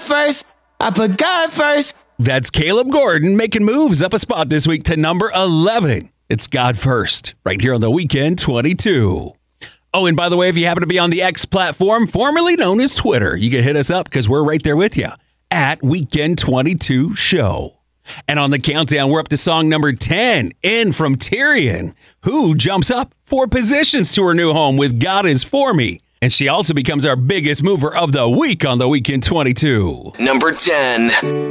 God first. I put God first. That's Caleb Gordon making moves up a spot this week to number 11. It's God First, right here on the Weekend 22. Oh, and by the way, if you happen to be on the X platform, formerly known as Twitter, you can hit us up because we're right there with you at Weekend 22 Show. And on the countdown, we're up to song number 10, in from Tyrion, who jumps up 4 positions to her new home with God Is For Me. And she also becomes our biggest mover of the week on the Weekend 22. Number 10.